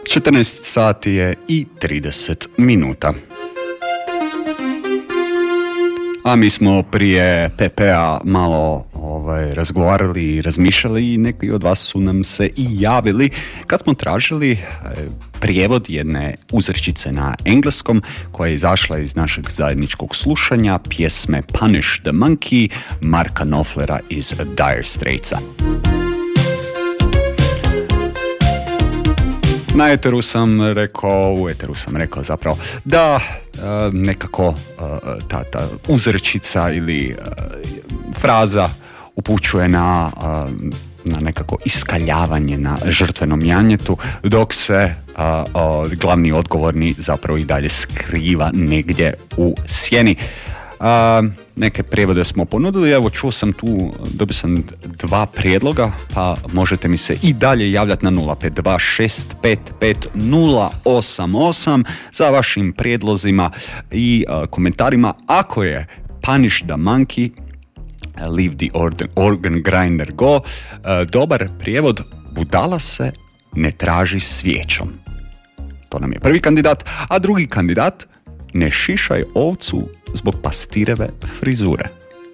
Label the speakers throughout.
Speaker 1: 14 sati je i 30 minuta. A mi smo prije PP-a malo razgovarali i razmišljali i neki od vas su nam se i javili kad smo tražili prijevod jedne uzrečice na engleskom koja je izašla iz našeg zajedničkog slušanja pjesme Punish the Monkey Marka Knopflera iz Dire Straitsa. U eteru sam rekao zapravo da nekako ta uzrečica ili fraza upućuje na nekako iskaljavanje na žrtvenom janjetu, dok se glavni odgovorni zapravo i dalje skriva negdje u sjeni. Neke prijevode smo ponudili, evo dobio sam 2 prijedloga, pa možete mi se i dalje javljati na 052655088 za vašim prijedlozima i komentarima. Ako je Punish the Monkey, Leave the organ grinder go, dobar prijevod, budala se ne traži svijećom. To nam je prvi kandidat, a drugi kandidat, ne šišaj ovcu zbog pastireve frizure.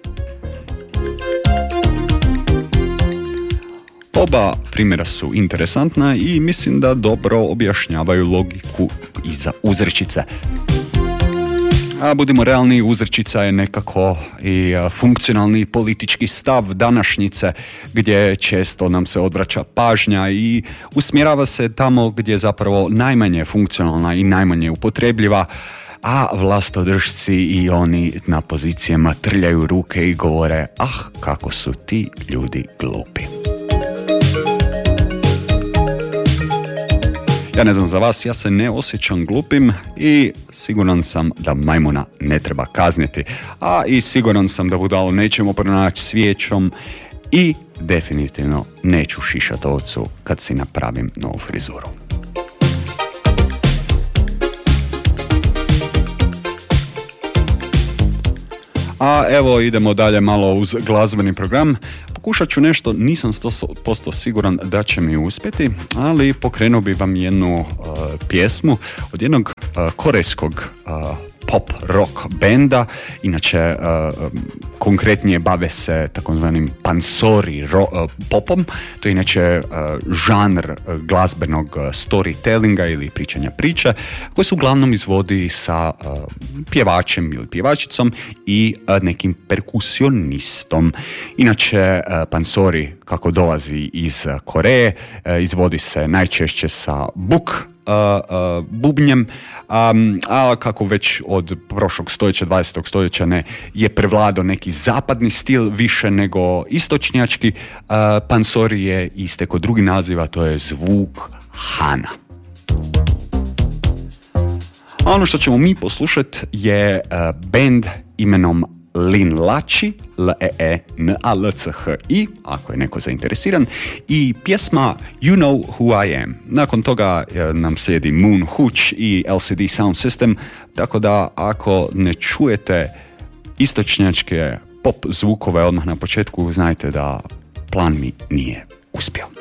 Speaker 1: Oba primjera su interesantna i mislim da dobro objašnjavaju logiku iza uzrečice. A budimo realni, uzrečica je nekako i funkcionalni politički stav današnjice gdje često nam se odvraća pažnja i usmjerava se tamo gdje je zapravo najmanje funkcionalna i najmanje upotrebljiva, a vlastodržci i oni na pozicijama trljaju ruke i govore kako su ti ljudi glupi. Ja ne znam za vas, ja se ne osjećam glupim i siguran sam da majmuna ne treba kazniti, a i siguran sam da budalu nećemo pronaći svijećom i definitivno neću šišati ovcu kad si napravim novu frizuru. A evo idemo dalje malo uz glazbeni program. Pokušat ću nešto, nisam 100% siguran da će mi uspjeti, ali pokrenuo bi vam jednu pjesmu od jednog korejskog pop rock benda, inače konkretnije bave se takozvanim pansori popom, to je inače žanr glazbenog storytellinga ili pričanja priče, koji se uglavnom izvodi sa pjevačem ili pjevačicom i nekim perkusionistom. Inače, pansori, kako dolazi iz Koreje, izvodi se najčešće sa bubnjem, a kako već od prošlog stoljeća, 20. stoljeća je prevladao neki zapadni stil više nego istočnjački, pansori je istekao drugi naziv, a to je zvuk Hana. A ono što ćemo mi poslušati je band imenom Lin Lachi, L-E-E-N-A-L-C-H-I, ako je neko zainteresiran, i pjesma You Know Who I Am. Nakon toga nam slijedi Moon Hooch i LCD Sound System, tako da ako ne čujete istočnjačke pop zvukove odmah na početku, znajte da plan mi nije uspio.